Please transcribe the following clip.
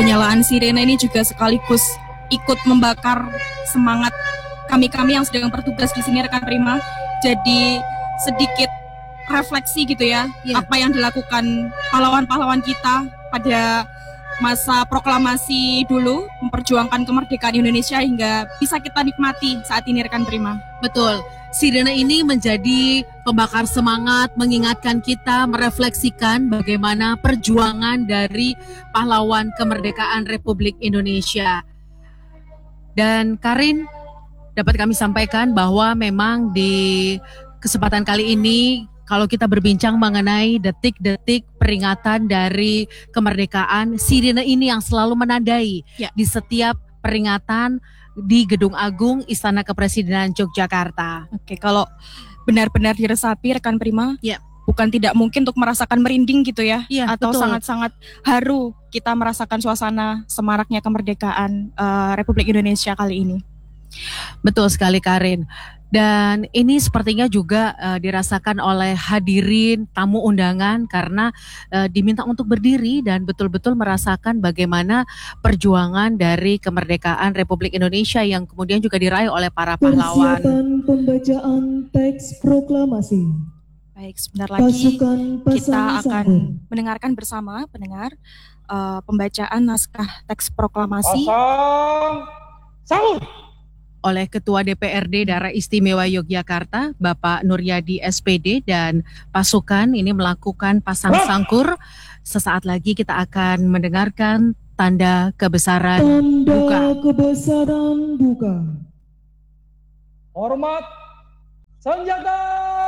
penyalaan sirene ini juga sekaligus ikut membakar semangat kami-kami yang sedang bertugas di sini, rekan Prima. Jadi sedikit refleksi gitu ya, apa yang dilakukan pahlawan-pahlawan kita pada masa proklamasi dulu, memperjuangkan kemerdekaan Indonesia hingga bisa kita nikmati saat ini, rekan Prima. Betul. Sirene ini menjadi pembakar semangat, mengingatkan kita, merefleksikan bagaimana perjuangan dari pahlawan kemerdekaan Republik Indonesia. Dan Karin, dapat kami sampaikan bahwa memang di kesempatan kali ini, kalau kita berbincang mengenai detik-detik peringatan dari kemerdekaan, sirene ini yang selalu menandai di setiap peringatan di Gedung Agung Istana Kepresidenan Yogyakarta. Oke, kalau benar-benar diresapi, rekan Prima, bukan tidak mungkin untuk merasakan merinding gitu ya, atau sangat-sangat haru kita merasakan suasana semaraknya kemerdekaan Republik Indonesia kali ini. Betul sekali, Karin. Dan ini sepertinya juga dirasakan oleh hadirin tamu undangan karena diminta untuk berdiri dan betul-betul merasakan bagaimana perjuangan dari kemerdekaan Republik Indonesia yang kemudian juga diraih oleh para pahlawan. Persiapan pembacaan teks proklamasi. Baik, sebentar lagi kita akan mendengarkan bersama pembacaan naskah teks proklamasi. Sahur. Oleh Ketua DPRD Daerah Istimewa Yogyakarta, Bapak Nuryadi SPD, dan pasukan ini melakukan pasang sangkur. Sesaat lagi kita akan mendengarkan tanda kebesaran buka. Tanda kebesaran buka. Hormat senjata.